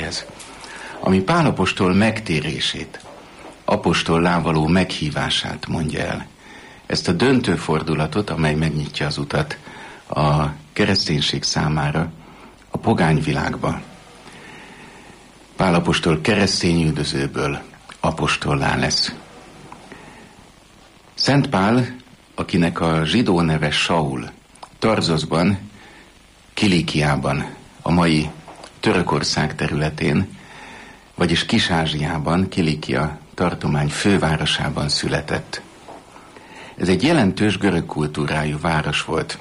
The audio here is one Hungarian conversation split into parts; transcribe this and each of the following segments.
Istenhez, ami Pál apostol megtérését, apostollá való meghívását mondja el. Ezt a döntő fordulatot, amely megnyitja az utat a kereszténység számára a pogány világba. Pál apostol keresztény üldözőből apostollá lesz. Szent Pál, akinek a zsidó neve Saul, Tarzosban, Kilikiában, a mai Törökország területén, vagyis Kis-Ázsiában, Kilikia tartomány fővárosában született. Ez egy jelentős görög kultúrájú város volt.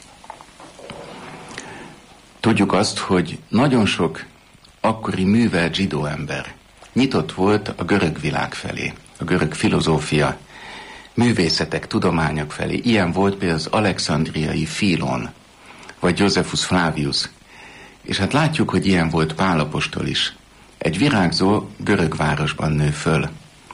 Tudjuk azt, hogy nagyon sok akkori művelt zsidó ember nyitott volt a görög világ felé, a görög filozófia, művészetek, tudományok felé. Ilyen volt például az alexandriai Filon, vagy Josephus Flavius. És hát látjuk, hogy ilyen volt Pál apostol is. Egy virágzó görög városban nő föl.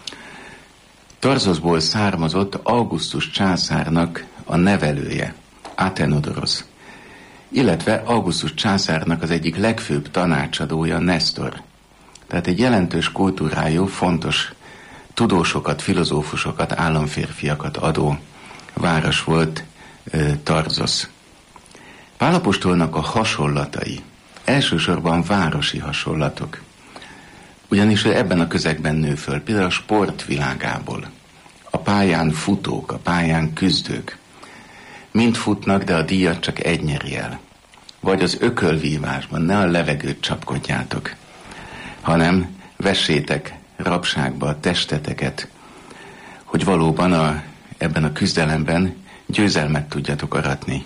Tarzosból származott Augustus császárnak a nevelője, Athenodoros, illetve Augustus császárnak az egyik legfőbb tanácsadója, Nestor. Tehát egy jelentős kultúrájú, fontos tudósokat, filozófusokat, államférfiakat adó város volt Tarzos. Pál apostolnak a hasonlatai elsősorban városi hasonlatok. Ugyanis ő ebben a közegben nő föl, például a sportvilágából. A pályán futók, a pályán küzdők mind futnak, de a díjat csak egy nyeri el. Vagy az ökölvívásban, ne a levegőt csapkodjátok, hanem vessétek rabságba a testeteket, hogy valóban ebben a küzdelemben győzelmet tudjatok aratni.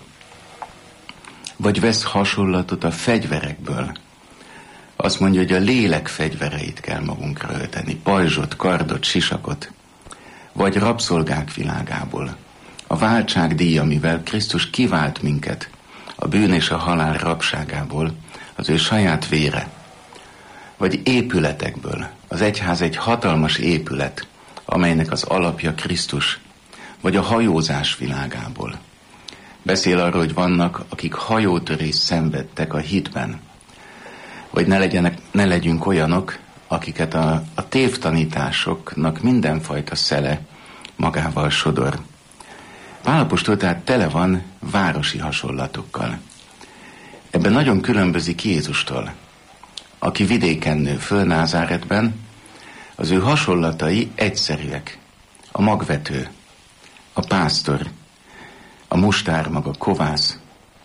Vagy vesz hasonlatot a fegyverekből. Azt mondja, hogy a lélek fegyvereit kell magunkra ölteni, pajzsot, kardot, sisakot. Vagy rabszolgák világából. A váltságdíj, amivel Krisztus kivált minket a bűn és a halál rabságából, az ő saját vére. Vagy épületekből. Az egyház egy hatalmas épület, amelynek az alapja Krisztus. Vagy a hajózás világából. Beszél arról, hogy vannak, akik hajótörést szenvedtek a hitben. Vagy ne legyünk olyanok, akiket a tévtanításoknak mindenfajta szele magával sodor. Pál apostol tehát tele van városi hasonlatokkal. Ebben nagyon különbözik Jézustól, aki vidéken nő föl Názáretben. Az ő hasonlatai egyszerűek. A magvető, a pásztor, a mustármag, a kovász.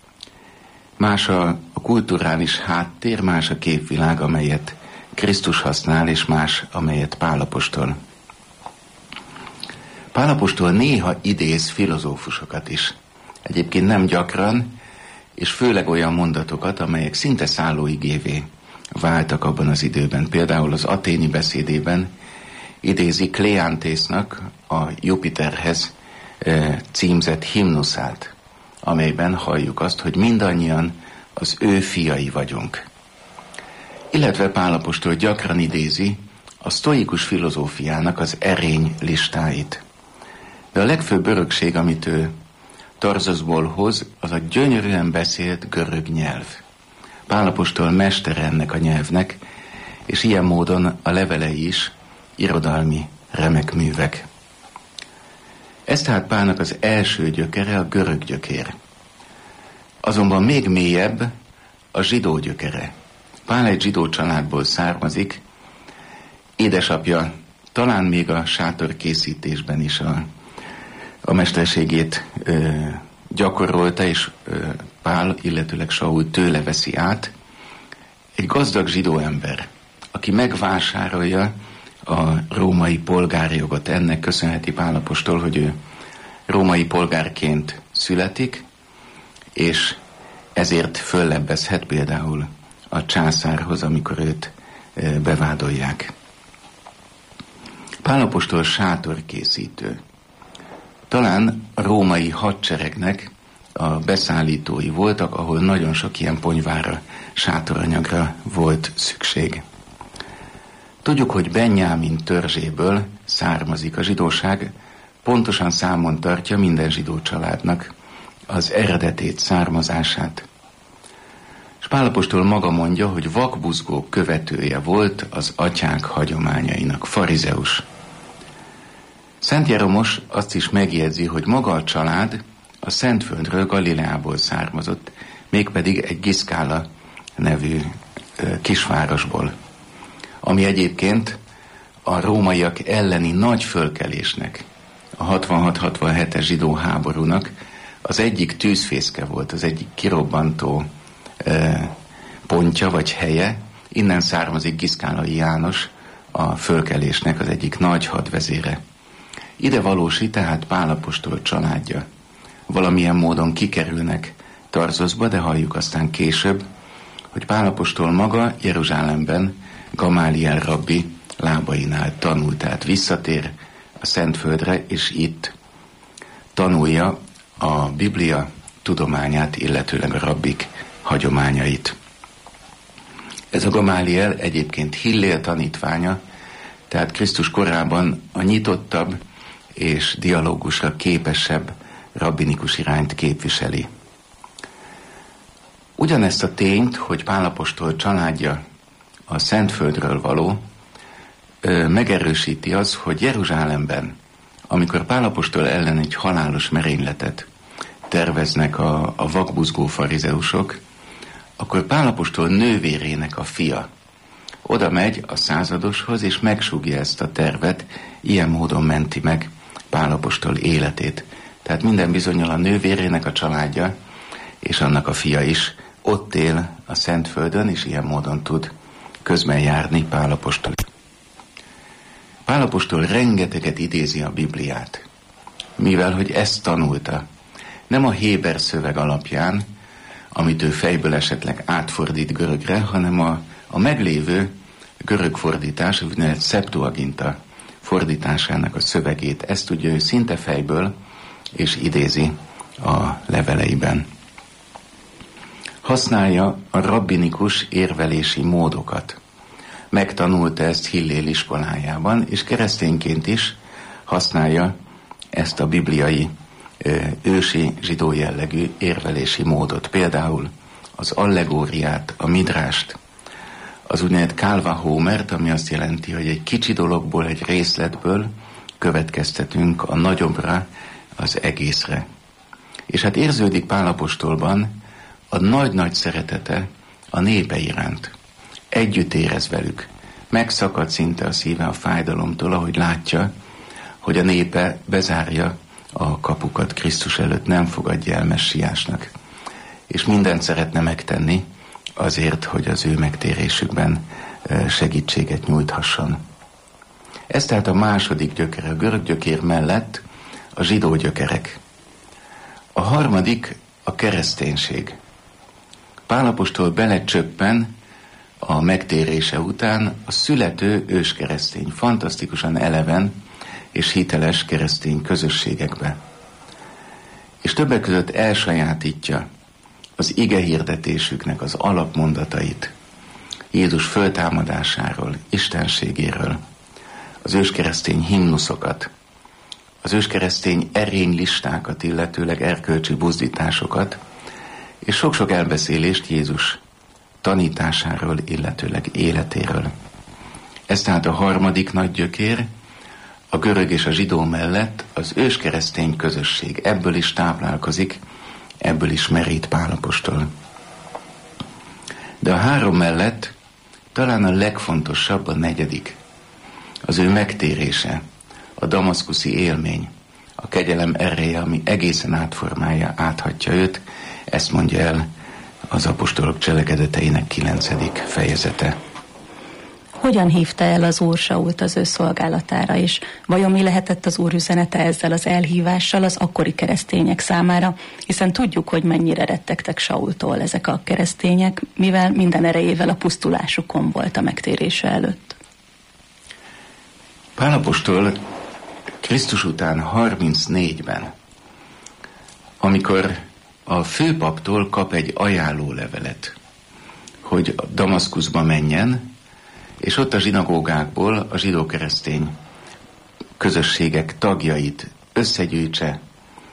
Más a kulturális háttér, más a képvilág, amelyet Krisztus használ, és más, amelyet Pál apostol. Pál apostol néha idéz filozófusokat is. Egyébként nem gyakran, és főleg olyan mondatokat, amelyek szinte szállóigévé váltak abban az időben. Például az athéni beszédében idézi Kleántésznak a Jupiterhez címzett himnuszát, amelyben halljuk azt, hogy mindannyian az ő fiai vagyunk. Illetve Pál apostol gyakran idézi a sztoikus filozófiának az erény listáit. De a legfőbb örökség, amit ő Tarzosból hoz, az a gyönyörűen beszélt görög nyelv. Pál apostol mestere ennek a nyelvnek, és ilyen módon a levelei is irodalmi remek művek. Ez tehát Pálnak az első gyökere, a görög gyökér. Azonban még mélyebb a zsidó gyökere. Pál egy zsidó családból származik, édesapja talán még a sátorkészítésben is a mesterségét gyakorolta, és Pál, illetőleg Saul tőle veszi át. Egy gazdag zsidó ember, aki megvásárolja a római polgárjogot. Ennek köszönheti Pál apostol, hogy ő római polgárként születik, és ezért föllebbezhet például a császárhoz, amikor őt bevádolják. Pál apostol sátorkészítő. Talán a római hadseregnek a beszállítói voltak, ahol nagyon sok ilyen ponyvára, sátoranyagra volt szükség. Tudjuk, hogy Benjámin törzséből származik a zsidóság, pontosan számon tartja minden zsidó családnak az eredetét, származását. És Pál apostol maga mondja, hogy vakbuzgó követője volt az atyánk hagyományainak, farizeus. Szent Jeromos azt is megjegyzi, hogy maga a család a Szentföldről, Galileából származott, mégpedig egy Giszkála nevű kisvárosból, ami egyébként a rómaiak elleni nagy fölkelésnek, a 66-67-es zsidó háborúnak az egyik tűzfészke volt, az egyik kirobbantó pontja vagy helye. Innen származik Giszkálai János, a fölkelésnek az egyik nagy hadvezére. Ide valósít tehát Pál apostol családja. Valamilyen módon kikerülnek Tarzoszba, de halljuk aztán később, hogy Pál apostol maga Jeruzsálemben Gamáliel rabbi lábainál tanul, tehát visszatér a Szentföldre, és itt tanulja a Biblia tudományát, illetőleg a rabbik hagyományait. Ez a Gamáliel egyébként Hillél tanítványa, tehát Krisztus korában a nyitottabb és dialógusra képesebb rabbinikus irányt képviseli. Ugyanezt a tényt, hogy Pál apostol családja a Szentföldről való, megerősíti az, hogy Jeruzsálemben, amikor Pál apostol ellen egy halálos merényletet terveznek a vakbuzgó farizeusok, akkor Pál apostol nővérének a fia oda megy a századoshoz, és megsúgja ezt a tervet, ilyen módon menti meg Pál apostol életét. Tehát minden bizonnyal a nővérének a családja, és annak a fia is ott él a Szentföldön, és ilyen módon tud közben járni Pál apostol. Pál apostol rengeteget idézi a Bibliát, mivel hogy ezt tanulta. Nem a héber szöveg alapján, amit ő fejből esetleg átfordít görögre, hanem a meglévő görög fordítás, úgynevezett Septuaginta fordításának a szövegét. Ezt tudja ő szinte fejből, és idézi a leveleiben. Használja a rabbinikus érvelési módokat. Megtanulta ezt Hillél iskolájában, és keresztényként is használja ezt a bibliai ősi zsidó jellegű érvelési módot. Például az allegóriát, a midrást, az úgynevezett kálva hómert, ami azt jelenti, hogy egy kicsi dologból, egy részletből következtetünk a nagyobbra, az egészre. És hát érződik Pál apostolban a nagy-nagy szeretete a népe iránt. Együtt érez velük. Megszakad szinte a szíve a fájdalomtól, ahogy látja, hogy a népe bezárja a kapukat Krisztus előtt, nem fogadja el messiásnak. És mindent szeretne megtenni azért, hogy az ő megtérésükben segítséget nyújthasson. Ez tehát a második gyökere, a görög gyökér mellett a zsidó gyökerek. A harmadik a kereszténység. Pál apostol belecsöppen a megtérése után a születő őskeresztény, fantasztikusan eleven és hiteles keresztény közösségekbe. És többek között elsajátítja az igehirdetésüknek az alapmondatait, Jézus föltámadásáról, istenségéről, az őskeresztény himnuszokat, az őskeresztény erénylistákat, illetőleg erkölcsi buzdításokat, és sok-sok elbeszélést Jézus tanításáról, illetőleg életéről. Ez tehát a harmadik nagy gyökér, a görög és a zsidó mellett az őskeresztény közösség. Ebből is táplálkozik, ebből is merít Pál apostol. De a három mellett talán a legfontosabb a negyedik, az ő megtérése, a damaszkuszi élmény, a kegyelem ereje, ami egészen átformálja, áthatja őt, ezt mondja el az apostolok cselekedeteinek 9. fejezete. Hogyan hívta el az Úr Sault az ő szolgálatára, és vajon mi lehetett az Úr üzenete ezzel az elhívással az akkori keresztények számára, hiszen tudjuk, hogy mennyire rettegtek Saultól ezek a keresztények, mivel minden erejével a pusztulásukon volt a megtérése előtt. Pál apostol Krisztus után 34-ben, amikor a főpaptól kap egy ajánlólevelet, hogy Damaszkuszba menjen, és ott a zsinagógákból a zsidó-keresztény közösségek tagjait összegyűjtse,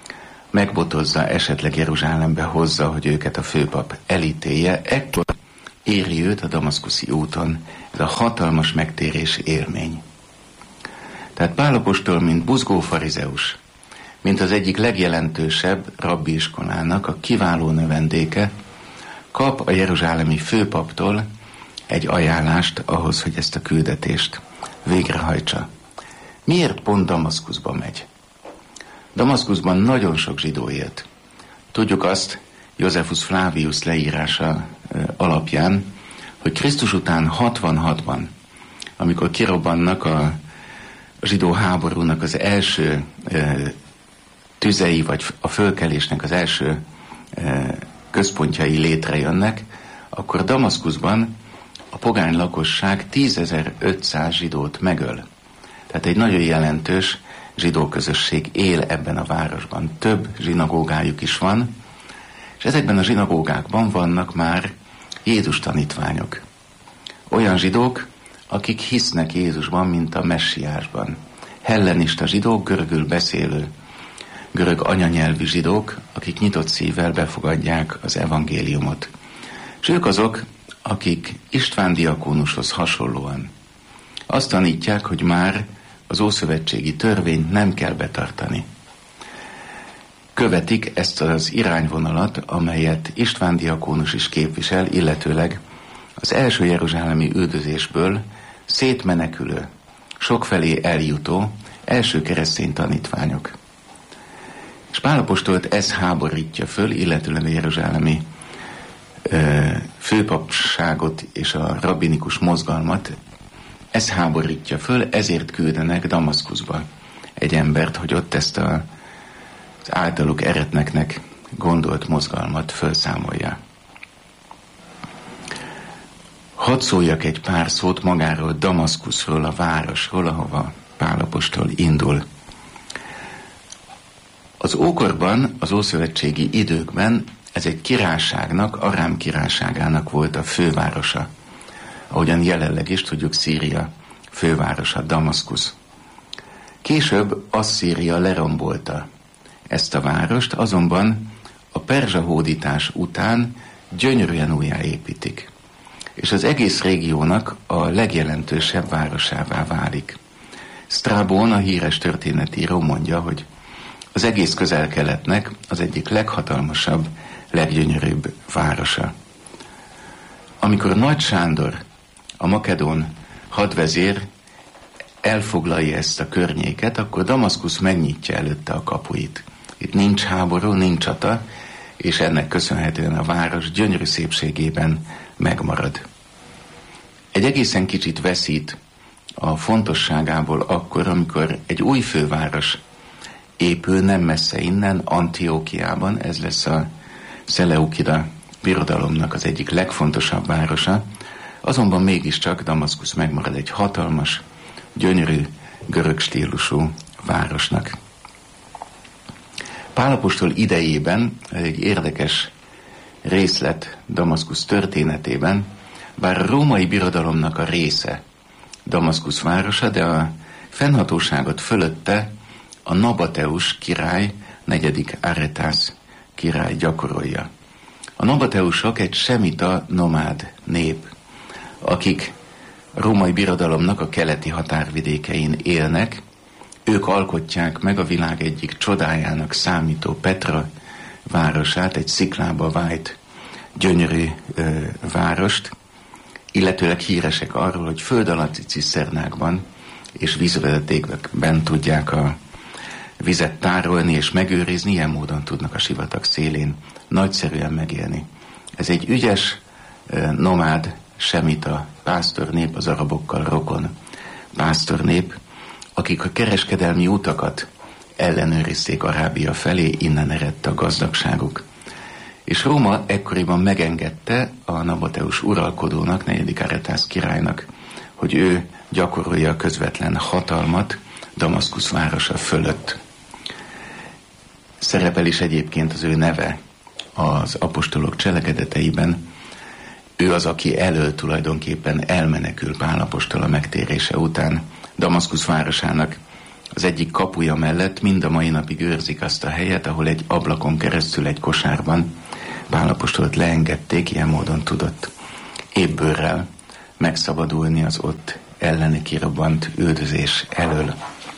megbotozza, esetleg Jeruzsálembe hozza, hogy őket a főpap elítélje, ekkor éri őt a damaszkuszi úton ez a hatalmas megtérés élmény. Tehát Pál apostol, mint buzgó farizeus, mint az egyik legjelentősebb rabbi iskolának a kiváló növendéke, kap a jeruzsálemi főpaptól egy ajánlást ahhoz, hogy ezt a küldetést végrehajtsa. Miért pont Damaszkuszba megy? Damaszkuszban nagyon sok zsidó élt. Tudjuk azt Josephus Flavius leírása alapján, hogy Krisztus után 66-ban, amikor kirobbannak a zsidó háborúnak az első tüzei, vagy a fölkelésnek az első központjai létrejönnek, akkor Damaszkuszban a pogány lakosság 10.500 zsidót megöl. Tehát egy nagyon jelentős zsidó közösség él ebben a városban. Több zsinagógájuk is van, és ezekben a zsinagógákban vannak már Jézus tanítványok. Olyan zsidók, akik hisznek Jézusban, mint a messiásban. Hellenista zsidók, görögül beszélő, görög anyanyelvű zsidók, akik nyitott szívvel befogadják az evangéliumot. És ők azok, akik István diakónushoz hasonlóan azt tanítják, hogy már az ószövetségi törvényt nem kell betartani. Követik ezt az irányvonalat, amelyet István diakónus is képvisel, illetőleg az első jeruzsálemi üldözésből szétmenekülő, sokfelé eljutó első keresztény tanítványok. És Pál apostolt ez háborítja föl, illetőleg a jeruzsálemi főpapságot és a rabbinikus mozgalmat, ez háborítja föl, ezért küldenek Damaszkuszba egy embert, hogy ott ezt az általuk eretneknek gondolt mozgalmat felszámolja. Hadd szóljak egy pár szót magáról, Damaszkuszról, a városról, ahova Pál apostol indul. Az ókorban, az ószövetségi időkben ez egy királyságnak, Arám királyságának volt a fővárosa. Ahogyan jelenleg is tudjuk, Szíria fővárosa, Damaszkusz. Később Asszíria lerombolta ezt a várost, azonban a perzsa hódítás után gyönyörűen újjáépítik. És az egész régiónak a legjelentősebb városává válik. Sztrábón, a híres történetíró mondja, hogy az egész Közel-Keletnek az egyik leghatalmasabb, leggyönyörűbb városa. Amikor Nagy Sándor, a makedón hadvezér elfoglalja ezt a környéket, akkor Damaszkusz megnyitja előtte a kapuit. Itt nincs háború, nincs csata, és ennek köszönhetően a város gyönyörű szépségében megmarad. Egy egészen kicsit veszít a fontosságából akkor, amikor egy új főváros épül nem messze innen, Antiókiában, ez lesz a Szeleukida birodalomnak az egyik legfontosabb városa, azonban mégiscsak Damaszkusz megmarad egy hatalmas, gyönyörű, görög stílusú városnak. Pál apostol idejében egy érdekes részlet Damaszkusz történetében, bár a római birodalomnak a része Damaszkusz városa, de a fennhatóságot fölötte a Nabateus király, 4. Aretász király gyakorolja. A nabateusok egy semita nomád nép, akik a római birodalomnak a keleti határvidékein élnek. Ők alkotják meg a világ egyik csodájának számító Petra városát, egy sziklába vájt gyönyörű várost, illetőleg híresek arról, hogy föld alatti ciszternákban és vízvezetékben tudják a vizet tárolni és megőrizni, ilyen módon tudnak a sivatag szélén nagyszerűen megélni. Ez egy ügyes, nomád, semita pásztornép, az arabokkal rokon pásztornép, akik a kereskedelmi utakat ellenőrizték Arábia felé, innen eredt a gazdagságuk. És Róma ekkoriban megengedte a Nabateus uralkodónak, 4. Aretász királynak, hogy ő gyakorolja a közvetlen hatalmat Damaszkusz városa fölött. Szerepel is egyébként az ő neve az apostolok cselekedeteiben. Ő az, aki elől tulajdonképpen elmenekül Pál apostol a megtérése után Damaszkusz városának az egyik kapuja mellett mind a mai napig őrzik azt a helyet, ahol egy ablakon keresztül egy kosárban Pál apostolt leengedték, ilyen módon tudott ébbőrrel megszabadulni az ott ellene kirobbant üldözés elől.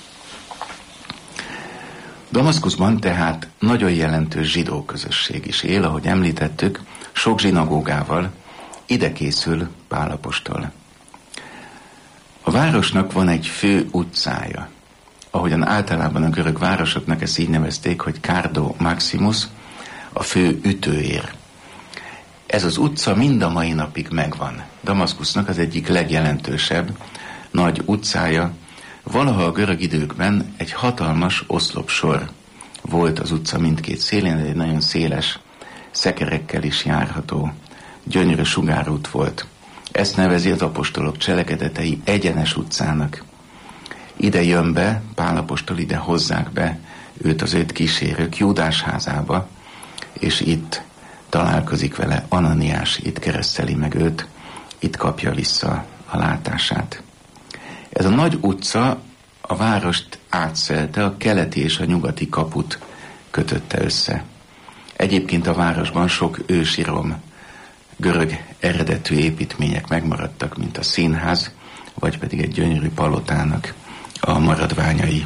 Damaszkuszban tehát nagyon jelentős zsidó közösség is él, ahogy említettük, sok zsinagógával. Ide készül Pál apostol. A városnak van egy fő utcája. Ahogyan általában a görög városoknak ezt így nevezték, hogy Cardo Maximus, a fő ütőér. Ez az utca mind a mai napig megvan. Damaszkusznak az egyik legjelentősebb nagy utcája. Valaha a görög időkben egy hatalmas oszlopsor volt az utca mindkét szélén, egy nagyon széles, szekerekkel is járható, gyönyörű sugárút volt. Ezt nevezi az apostolok cselekedetei egyenes utcának. Ide jön be, Pál apostol, ide hozzák be őt az 5 kísérők Júdás házába, és itt találkozik vele Ananiás, itt kereszteli meg őt, itt kapja vissza a látását. Ez a nagy utca a várost átszelte, a keleti és a nyugati kaput kötötte össze. Egyébként a városban sok ősi görög eredetű építmények megmaradtak, mint a színház, vagy pedig egy gyönyörű palotának a maradványai.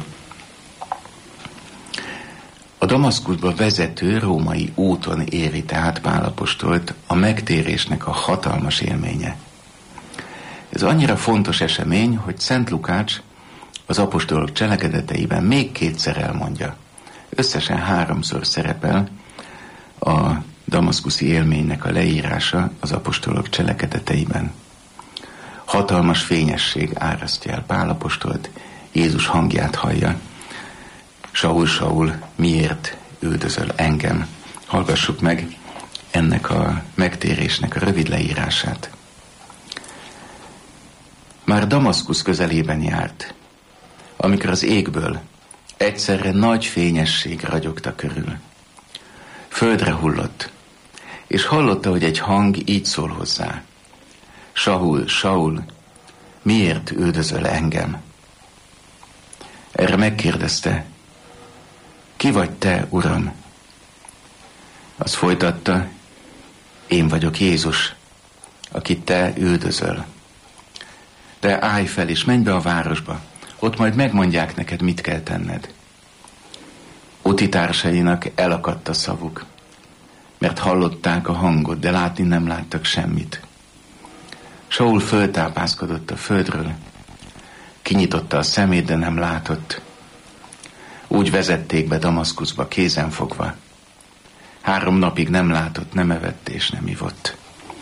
A Damaszkuszba vezető római úton éri tehát Pál apostolt a megtérésnek a hatalmas élménye. Ez annyira fontos esemény, hogy Szent Lukács az apostolok cselekedeteiben még 2-szer elmondja. Összesen 3-szor szerepel a damaszkuszi élménynek a leírása az apostolok cselekedeteiben. Hatalmas fényesség árasztja el Pál apostolt, Jézus hangját hallja. Saul, Saul, miért üldözöl engem? Hallgassuk meg ennek a megtérésnek a rövid leírását. Már Damaszkusz közelében járt, amikor az égből egyszerre nagy fényesség ragyogta körül. Földre hullott, és hallotta, hogy egy hang így szól hozzá. Saul, Saul, miért üldözöl engem? Erre megkérdezte, ki vagy te, Uram? Az folytatta, én vagyok Jézus, akit te üldözöl. De állj fel és menj be a városba, ott majd megmondják neked, mit kell tenned. Utitársainak elakadt a szavuk, mert hallották a hangot, de látni nem láttak semmit. Saul föltápászkodott a földről, kinyitotta a szemét, de nem látott. Úgy vezették be Damaszkuszba kézenfogva. 3 napig nem látott, nem evett és nem ivott.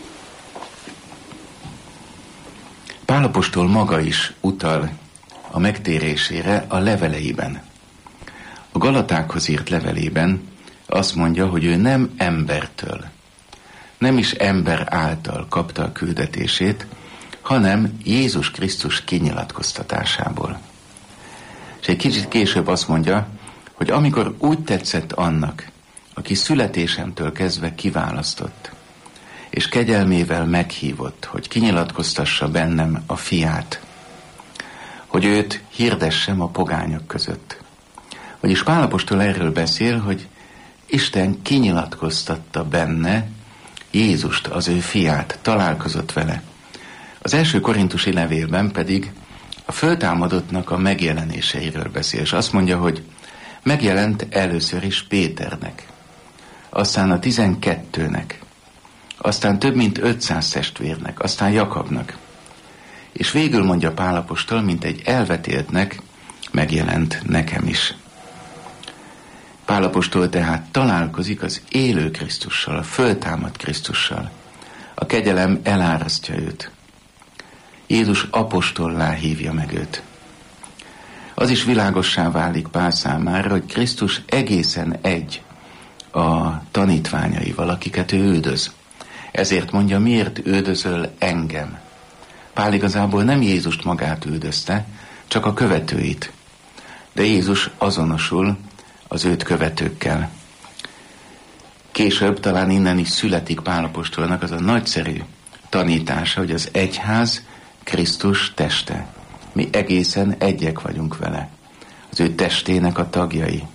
Pál apostol maga is utal a megtérésére a leveleiben. A Galatákhoz írt levelében azt mondja, hogy ő nem embertől, nem is ember által kapta a küldetését, hanem Jézus Krisztus kinyilatkoztatásából. És egy kicsit később azt mondja, hogy amikor úgy tetszett annak, aki születésemtől kezdve kiválasztott, és kegyelmével meghívott, hogy kinyilatkoztassa bennem a fiát, hogy őt hirdessem a pogányok között. Vagyis Pál apostol erről beszél, hogy Isten kinyilatkoztatta benne Jézust, az ő fiát, találkozott vele. Az első korintusi levélben pedig a föltámadottnak a megjelenéseiről beszél, és azt mondja, hogy megjelent először is Péternek, aztán a 12-nek, aztán több mint 500 testvérnek, aztán Jakabnak. És végül mondja Pál apostol, mint egy elvetéltnek, megjelent nekem is. Pál apostol tehát találkozik az élő Krisztussal, a föltámadt Krisztussal. A kegyelem elárasztja őt. Jézus apostollá hívja meg őt. Az is világossá válik Pál számára, hogy Krisztus egészen egy a tanítványaival, akiket ő üldöz. Ezért mondja, miért üldözöl engem? Pál igazából nem Jézust magát üldözte, csak a követőit. De Jézus azonosul az őt követőkkel. Később talán innen is születik Pál apostolnak az a nagyszerű tanítása, hogy az egyház Krisztus teste. Mi egészen egyek vagyunk vele. az ő testének a tagjai.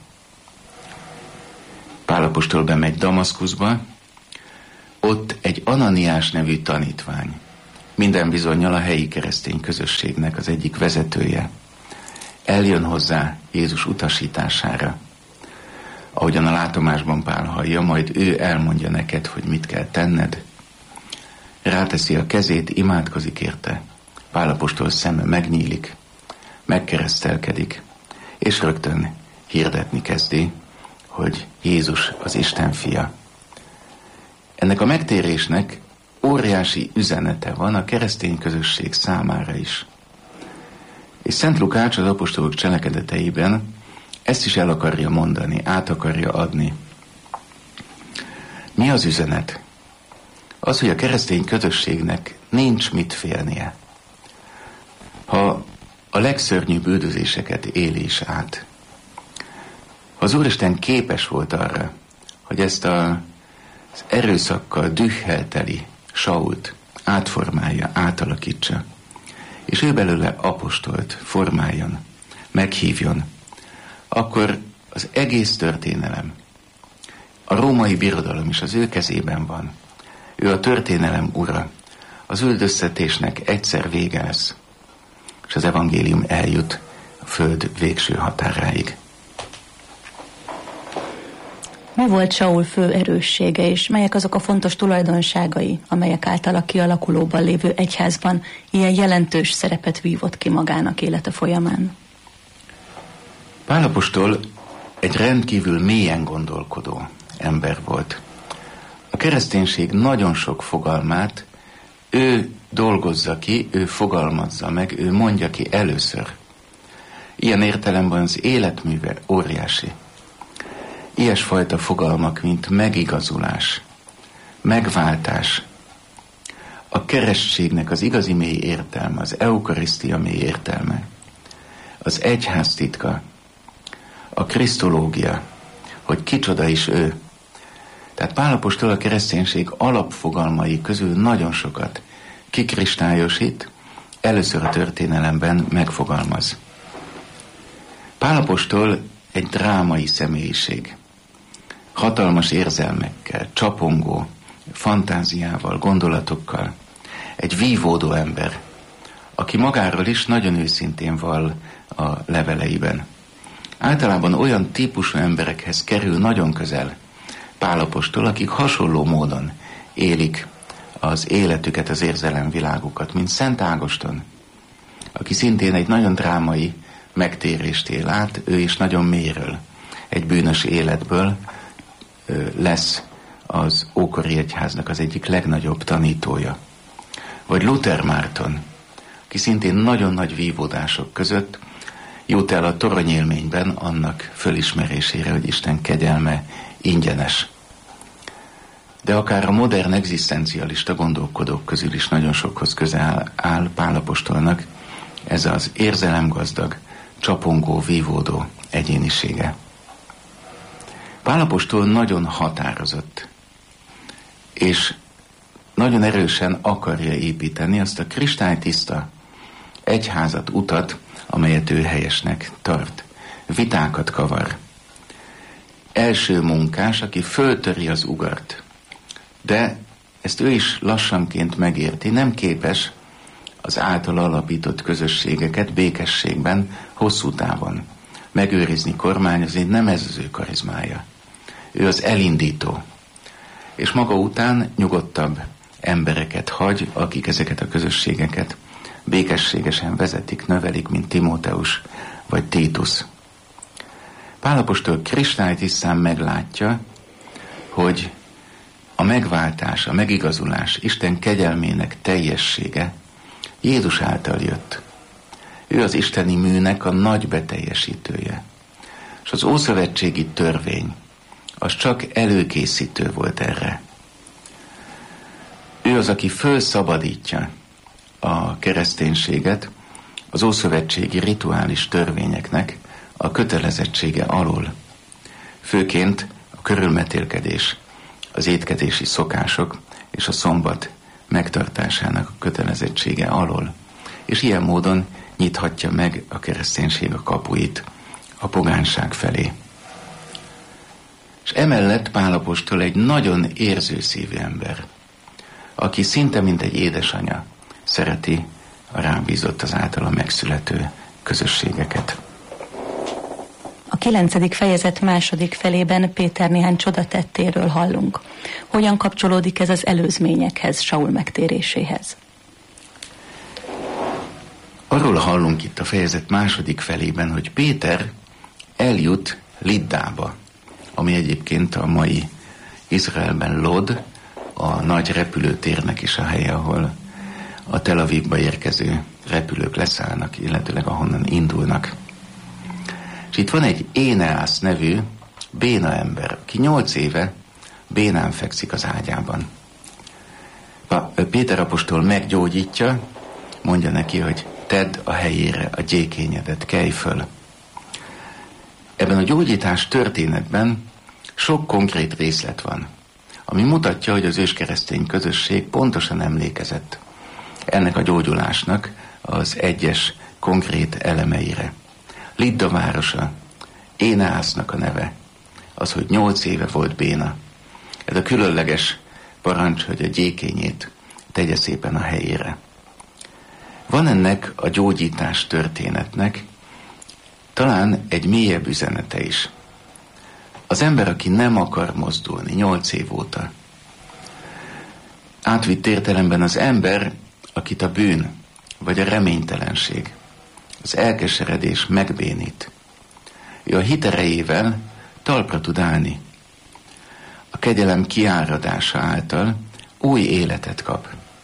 Pál apostol bemegy Damaszkuszba, ott egy Ananiás nevű tanítvány, minden bizonnyal a helyi keresztény közösségnek az egyik vezetője, eljön hozzá Jézus utasítására. Ahogyan a látomásban Pál hallja, majd ő elmondja neked, hogy mit kell tenned. Ráteszi a kezét, imádkozik érte. Pál apostol szeme megnyílik, megkeresztelkedik, és rögtön hirdetni kezdi, hogy Jézus az Isten fia. Ennek a megtérésnek óriási üzenete van a keresztény közösség számára is. És Szent Lukács az apostolok cselekedeteiben ezt is el akarja mondani, át akarja adni. Mi az üzenet? Az, hogy a keresztény közösségnek nincs mit félnie. Ha a legszörnyűbb üldözéseket éli is át. Ha az Úristen képes volt arra, hogy ezt az erőszakkal, dühhel teli Sault átformálja, átalakítsa, és ő belőle apostolt formáljon, meghívjon, akkor az egész történelem, a római birodalom is az ő kezében van. Ő a történelem ura. Az üldöztetésnek egyszer vége lesz, és az evangélium eljut a föld végső határáig. Mi volt Saul fő erőssége, és melyek azok a fontos tulajdonságai, amelyek által a kialakulóban lévő egyházban ilyen jelentős szerepet vívott ki magának élete folyamán? Pál apostol egy rendkívül mélyen gondolkodó ember volt. A kereszténység nagyon sok fogalmát ő dolgozza ki, ő fogalmazza meg, ő mondja ki először. Ilyen értelemben az életműve óriási. Ilyesfajta fogalmak, mint megigazulás, megváltás, a keresztségnek az igazi mély értelme, az eukarisztia mély értelme, az egyház titka, a krisztológia, hogy kicsoda is ő. Tehát Pál apostol a kereszténység alapfogalmai közül nagyon sokat kikristályosít, először a történelemben megfogalmaz. Pál apostol egy drámai személyiség. Hatalmas érzelmekkel, csapongó, fantáziával, gondolatokkal. Egy vívódó ember, aki magáról is nagyon őszintén vall a leveleiben. Általában olyan típusú emberekhez kerül nagyon közel Pál apostol, akik hasonló módon élik az életüket, az érzelemvilágukat, mint Szent Ágoston, aki szintén egy nagyon drámai megtérést él át, ő is nagyon mélyről, egy bűnös életből lesz az ókori egyháznak az egyik legnagyobb tanítója. Vagy Luther Márton, aki szintén nagyon nagy vívódások között jut el a toronyélményben annak fölismerésére, hogy Isten kegyelme ingyenes. De akár a modern egzisztencialista gondolkodók közül is nagyon sokhoz közel áll Pál apostolnak ez az érzelemgazdag, csapongó, vívódó egyénisége. Pál apostol nagyon határozott, és nagyon erősen akarja építeni azt a kristálytiszta egyházat, utat, amelyet ő helyesnek tart. Vitákat kavar. Első munkás, aki föltöri az ugart, de ezt ő is lassanként megérti, nem képes az által alapított közösségeket békességben, hosszú távon megőrizni, kormányozni, nem ez az ő karizmája. Ő az elindító, és maga után nyugodtabb embereket hagy, akik ezeket a közösségeket békességesen vezetik, növelik, mint Timóteus vagy Títus. Pál apostol kristálytisztán meglátja, hogy a megváltás, a megigazulás, Isten kegyelmének teljessége Jézus által jött. Ő az isteni műnek a nagy beteljesítője. És az ószövetségi törvény, az csak előkészítő volt erre. Ő az, aki fölszabadítja a kereszténységet az ószövetségi rituális törvényeknek a kötelezettsége alól. Főként a körülmetélkedés, az étkezési szokások és a szombat megtartásának a kötelezettsége alól. És ilyen módon nyithatja meg a kereszténység a kapuit a pogányság felé. És emellett Pál apostol egy nagyon érzőszívű ember, aki szinte mint egy édesanya szereti a rám bízott az általa megszülető közösségeket. A 9. fejezet második felében Péter néhány csodatettéről hallunk. Hogyan kapcsolódik ez az előzményekhez, Saul megtéréséhez? Arról hallunk itt a fejezet második felében, hogy Péter eljut Liddába, ami egyébként a mai Izraelben Lod, a nagy repülőtérnek is a helye, ahol a Tel Avivba érkező repülők leszállnak, illetőleg ahonnan indulnak. És itt van egy Éneász nevű béna ember, aki 8 éve bénán fekszik az ágyában. Péter apostol meggyógyítja, mondja neki, hogy tedd a helyére a gyékényedet, kelj föl. Ebben a gyógyítás történetben sok konkrét részlet van, ami mutatja, hogy az őskeresztény közösség pontosan emlékezett ennek a gyógyulásnak az egyes konkrét elemeire. Lidda városa, Éneásznak a neve, az, hogy 8 éve volt béna. Ez a különleges parancs, hogy a gyékényét tegye szépen a helyére. Van ennek a gyógyítás történetnek talán egy mélyebb üzenete is. Az ember, aki nem akar mozdulni 8 év óta, átvitt értelemben az ember, akit a bűn vagy a reménytelenség, az elkeseredés megbénít. Ő a hit erejével talpra tud állni. A kegyelem kiáradása által új életet kap.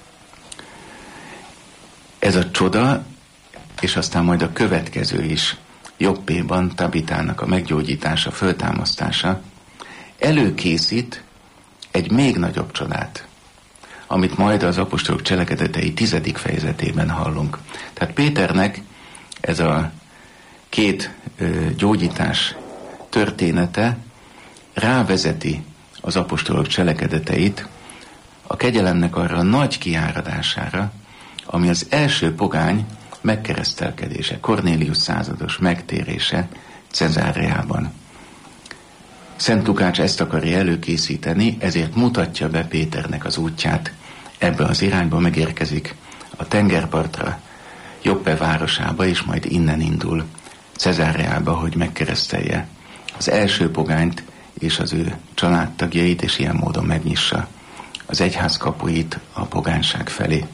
Ez a csoda, és aztán majd a következő is, Jobbéban Tabitának a meggyógyítása, föltámasztása, előkészít egy még nagyobb csodát, amit majd az apostolok cselekedetei 10. fejezetében hallunk. Tehát Péternek ez a 2 gyógyítás története rávezeti az apostolok cselekedeteit a kegyelemnek arra a nagy kiáradására, ami az első pogány megkeresztelkedése, Kornélius százados megtérése Cezáreában. Szent Lukács ezt akarja előkészíteni, ezért mutatja be Péternek az útját. Ebbe az irányba megérkezik a tengerpartra, Joppe városába, és majd innen indul Cezáreába, hogy megkeresztelje az első pogányt és az ő családtagjait, és ilyen módon megnyissa az egyház kapuit a pogányság felé.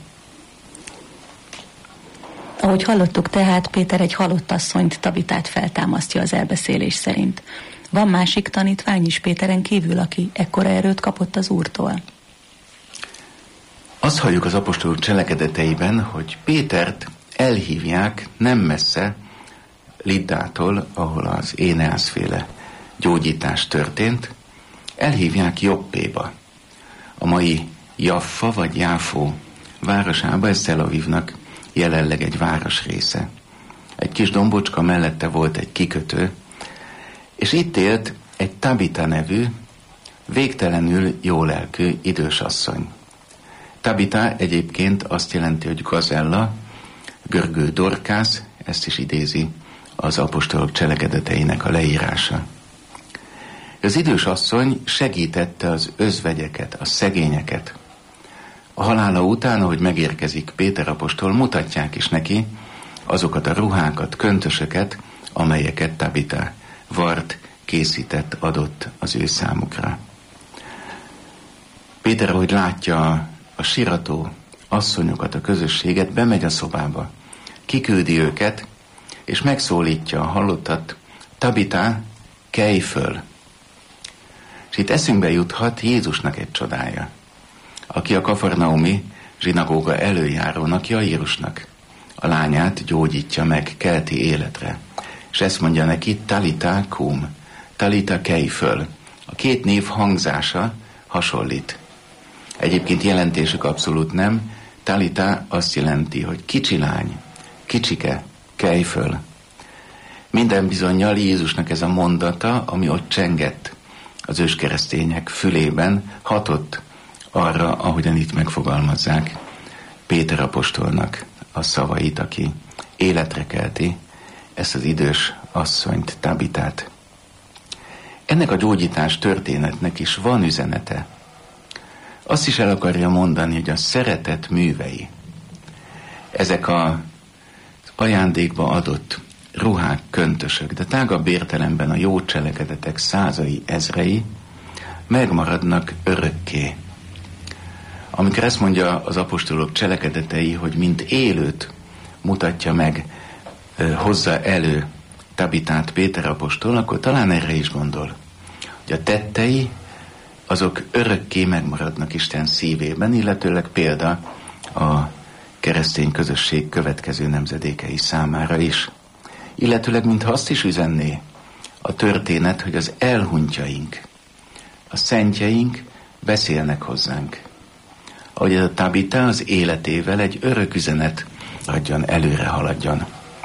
Ahogy hallottuk tehát, Péter egy halott asszonyt, Tabitát feltámasztja az elbeszélés szerint. Van másik tanítvány is Péteren kívül, aki ekkora erőt kapott az Úrtól? Azt halljuk az apostolok cselekedeteiben, hogy Pétert elhívják nem messze Liddától, ahol az Éneászféle gyógyítás történt, elhívják Jobbéba, a mai Jaffa vagy Jáfó városába, ez Tel Avivnak jelenleg egy városrésze. Egy kis dombocska mellette volt egy kikötő, és itt élt egy Tabita nevű, végtelenül jólelkű idős asszony. Tabita egyébként azt jelenti, hogy gazella, görgő Dorkász, ezt is idézi az apostolok cselekedeteinek a leírása. Az idős asszony segítette az özvegyeket, a szegényeket. A halála után, ahogy megérkezik Péter apostol, mutatják is neki azokat a ruhákat, köntösöket, amelyeket Tabita vart, készített, adott az ő számukra. Péter, ahogy látja a sirató asszonyokat, a közösséget, bemegy a szobába, kiküldi őket, és megszólítja a halottat: Tabita, kelj föl! És itt eszünkbe juthat Jézusnak egy csodája, aki a kafarnaumi zsinagóga előjárónak, Jairusnak a lányát gyógyítja meg, kelti életre. És ezt mondja neki: Talita kum, Talita, kelj föl. A 2 név hangzása hasonlít. Egyébként jelentésük abszolút nem. Talita azt jelenti, hogy kicsi lány, kicsike, kelj föl. Minden bizonnyal Jézusnak ez a mondata, ami ott csengett az őskeresztények fülében, hatott arra, ahogyan itt megfogalmazzák Péter apostolnak a szavait, aki életre kelti ezt az idős asszonyt, Tabitát. Ennek a gyógyítás történetnek is van üzenete. Azt is el akarja mondani, hogy a szeretet művei, ezek az ajándékba adott ruhák, köntösök, de tágabb értelemben a jó cselekedetek százai, ezrei megmaradnak örökké. Amikor ezt mondja az apostolok cselekedetei, hogy mint élőt mutatja meg, hozza elő Tabitát Péter apostol, akkor talán erre is gondol, hogy a tettei azok örökké megmaradnak Isten szívében, illetőleg példa a keresztény közösség következő nemzedékei számára is. Illetőleg, mintha azt is üzenné a történet, hogy az elhunytjaink, a szentjeink beszélnek hozzánk. Ahogy a Tabita az életével egy örök üzenet adjon, előre haladjon.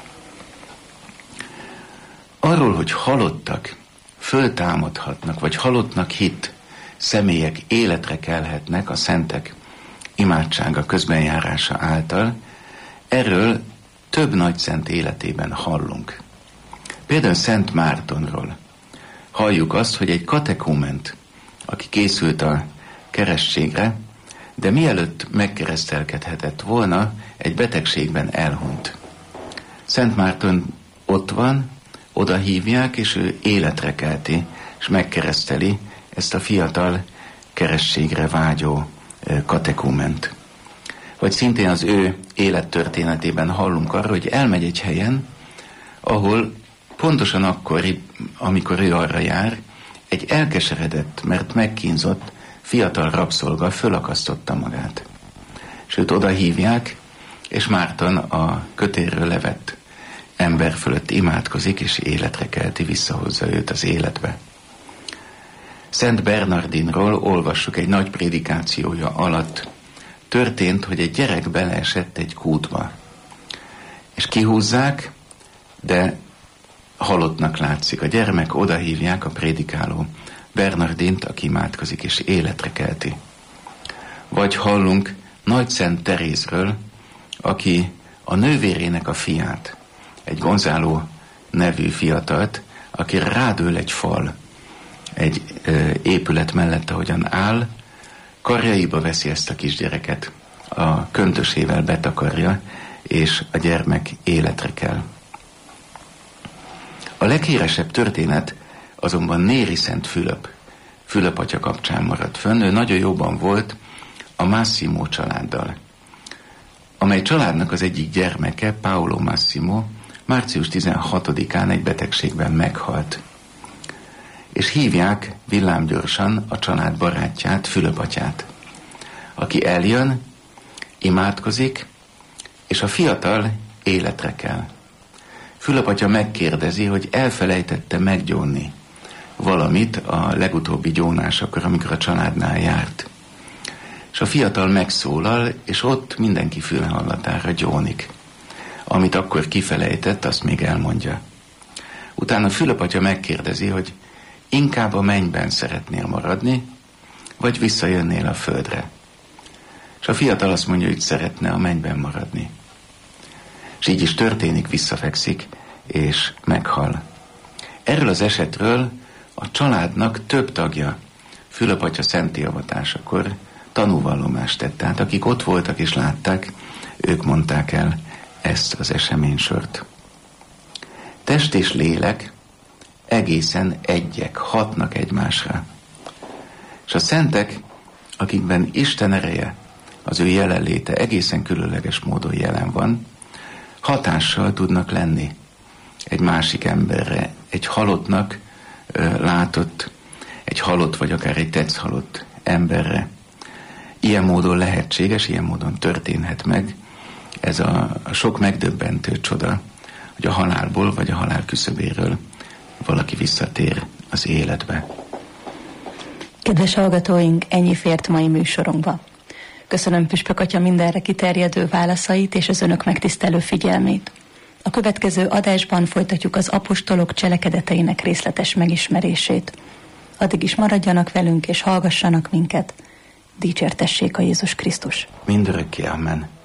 Arról, hogy halottak föltámadhatnak, vagy halottnak hitt személyek életre kelhetnek a szentek imádsága közbenjárása által, erről több nagyszent életében hallunk. Például Szent Mártonról halljuk azt, hogy egy katekument, aki készült a keresztségre, de mielőtt megkeresztelkedhetett volna, egy betegségben elhunyt. Szent Márton ott van, oda hívják, és ő életre kelti, és megkereszteli ezt a fiatal keresztségre vágyó katekument. Vagy szintén az ő élettörténetében hallunk arra, hogy elmegy egy helyen, ahol pontosan akkor, amikor ő arra jár, egy elkeseredett, mert megkínzott fiatal rabszolga fölakasztotta magát. És őt oda hívják, és Márton a kötérről levett ember fölött imádkozik, és életre kelti, visszahozza őt az életbe. Szent Bernardinról olvassuk egy nagy prédikációja alatt. Történt, hogy egy gyerek beleesett egy kútba. És kihúzzák, de halottnak látszik. A gyermek odahívják, a prédikáló Bernardint, aki imádkozik és életre kelti. Vagy hallunk Nagy Szent Terézről, aki a nővérének a fiát, egy Gonzáló nevű fiatalt, aki rádől egy fal, egy épület mellett, ahogyan áll, karjaiba veszi ezt a kisgyereket, a köntösével betakarja, és a gyermek életre kell. A leghíresebb történet azonban Néri Szent Fülöp atya kapcsán maradt fönn. Ő nagyon jóban volt a Massimo családdal, amely családnak az egyik gyermeke, Paolo Massimo, március 16-án egy betegségben meghalt. És hívják villámgyorsan a család barátját, Fülöp atyát, aki eljön, imádkozik, és a fiatal életre kell. Fülöp atya megkérdezi, hogy elfelejtette meggyónni valamit a legutóbbi gyónásakor, amikor a családnál járt. És a fiatal megszólal, és ott mindenki fülhallatára gyónik. Amit akkor kifelejtett, azt még elmondja. Utána Fülöp atya megkérdezi, hogy inkább a mennyben szeretnél maradni, vagy visszajönnél a földre. És a fiatal azt mondja, hogy szeretne a mennyben maradni. És így is történik, visszafekszik, és meghal. Erről az esetről a családnak több tagja Fülöp atya szentté avatásakor tanúvallomást tett. Tehát akik ott voltak és látták, ők mondták el ezt az eseménysort. Test és lélek egészen egyek, hatnak egymásra. És a szentek, akikben Isten ereje, az ő jelenléte egészen különleges módon jelen van, hatással tudnak lenni egy másik emberre, egy halottnak látott, egy halott vagy akár egy tetszhalott emberre. Ilyen módon lehetséges, ilyen módon történhet meg ez a sok megdöbbentő csoda, hogy a halálból vagy a halál küszöbéről valaki visszatér az életbe. Kedves hallgatóink, ennyi fért mai műsorunkba. Köszönöm Püspök atya mindenre kiterjedő válaszait és az önök megtisztelő figyelmét. A következő adásban folytatjuk az apostolok cselekedeteinek részletes megismerését. Addig is maradjanak velünk és hallgassanak minket. Dicsértessék a Jézus Krisztus. Mindörökké, amen.